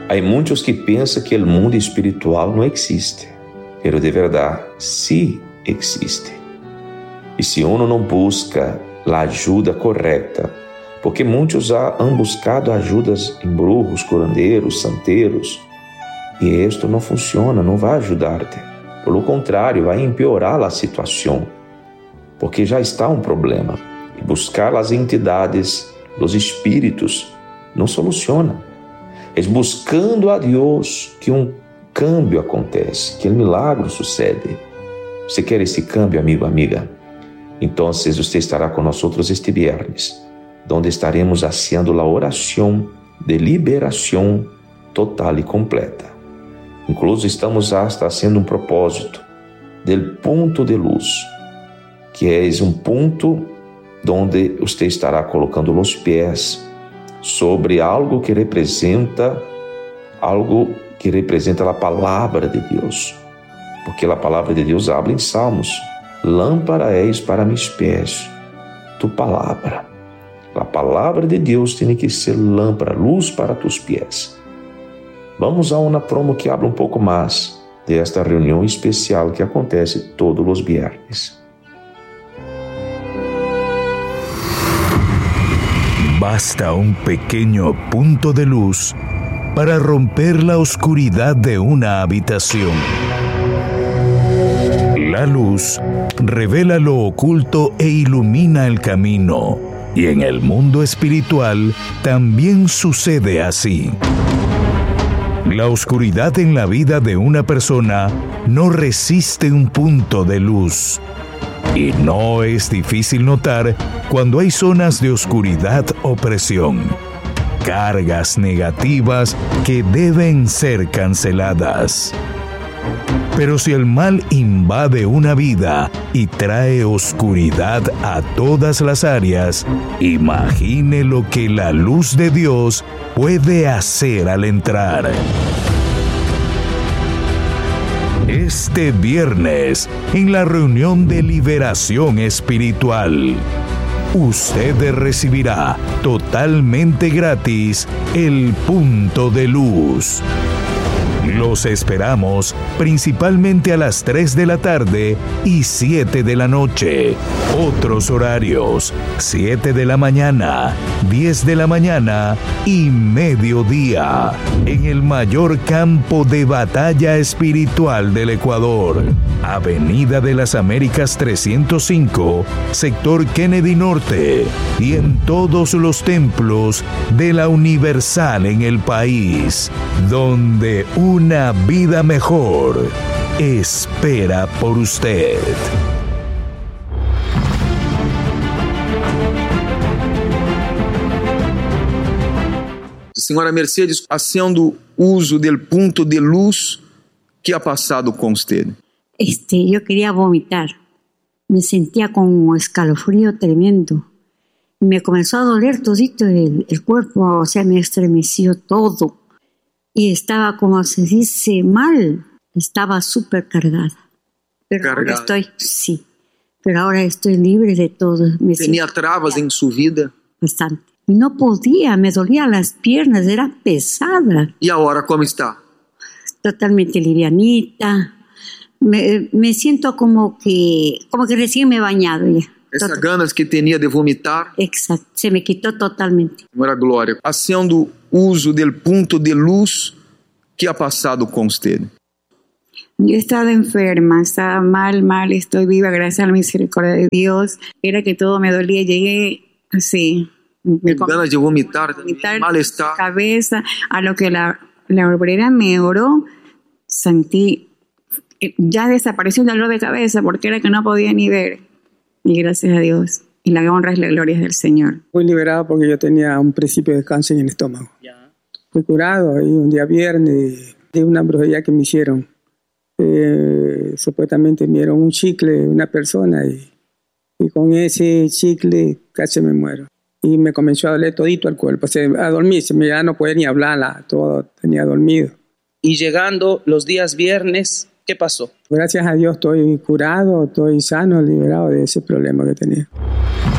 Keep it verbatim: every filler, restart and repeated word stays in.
Hay muchos que piensan que el mundo espiritual no existe, pero de verdad sí existe. E se uno não busca a ajuda correta, porque muitos han buscado ajudas em brujos, curandeiros, santeiros, e isto não funciona, não vai ajudar-te. Pelo contrário, vai empeorar a situação, porque já está um problema. E buscar as entidades, os espíritos, não soluciona. É buscando a Deus que um câmbio acontece, que o milagre sucede. Você quer esse câmbio, amigo, amiga? Então, você estará com nós este viernes, onde estaremos haciendo a oração de liberação total e completa. Incluso estamos hasta haciendo um propósito del ponto de luz, que é um ponto onde você estará colocando os pés sobre algo que representa algo que representa a palavra de Deus, porque a palavra de Deus habla em Salmos: lâmpada és para mis pés, tu palavra. A palavra de Deus tem que ser lâmpada, luz para tus pés. Vamos a uma promo que habla um pouco mais desta reunião especial que acontece todos os viernes. Basta un pequeño punto de luz para romper la oscuridad de una habitación. La luz revela lo oculto e ilumina el camino. Y en el mundo espiritual también sucede así. La oscuridad en la vida de una persona no resiste un punto de luz. Y no es difícil notar cuando hay zonas de oscuridad o presión, cargas negativas que deben ser canceladas. Pero si el mal invade una vida y trae oscuridad a todas las áreas, imagine lo que la luz de Dios puede hacer al entrar. Este viernes, en la reunión de liberación espiritual, usted recibirá totalmente gratis el punto de luz. Los esperamos principalmente a las tres de la tarde y siete de la noche. Otros horarios: siete de la mañana, diez de la mañana y mediodía. En el mayor campo de batalla espiritual del Ecuador. Avenida de las Américas trescientos cinco, sector Kennedy Norte. Y en todos los templos de la Universal en el país, donde una vida mejor espera por usted. Senhora Mercedes, haciendo uso del punto de luz, ¿qué ha pasado con usted? Este, yo quería vomitar. Me sentía con un escalofrío tremendo. Me comenzó a doler todito el, el cuerpo, o sea, me estremeció todo. Y estaba, como se dice, mal. Estaba súper cargada. Pero Cargada. ahora estoy, sí. Pero ahora estoy libre de todo. Me ¿Tenía sentía trabas en su vida? bastante. Y no podía, me dolían las piernas, era pesada. ¿Y ahora cómo está? Totalmente livianita. Me, me siento como que, como que recién me he bañado ya. Esas Total. ganas que tenía de vomitar, Exacto, se me quitó totalmente. Senhora Glória, haciendo uso del punto de luz, ¿qué ha pasado con usted? Yo he estado enferma, estaba mal, mal, estoy viva gracias a la misericordia de Dios. Era que todo me dolía, llegué así. Me Con ganas de vomitar, vomitar, malestar. cabeza, a lo que la, la obrera me oró, sentí, ya desapareció el dolor de cabeza porque era que no podía ni ver. Y gracias a Dios. Y la honra y la gloria es del Señor. Fui liberado porque yo tenía un principio de cáncer en el estómago. Ya. Fui curado y un día viernes de una brujería que me hicieron. Eh, supuestamente me dieron un chicle una persona y, y con ese chicle casi me muero. Y me comenzó a doler todito el cuerpo. O sea, a dormirse, ya no podía ni hablar, todo tenía dormido. Y llegando los días viernes, ¿qué pasó? Gracias a Dios estoy curado, estoy sano, liberado de ese problema que tenía.